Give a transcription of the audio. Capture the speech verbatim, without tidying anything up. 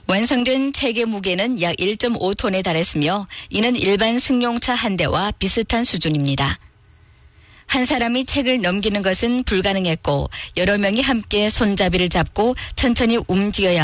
완성된 책의 무게는 약 일 점 오 톤에 달했으며 이는 일반 승용차 한 대와 비슷한 수준입니다. 한 사람이 책을 넘기는 것은 불가능했고 여러 명이 함께 손잡이를 잡고 천천히 움직여야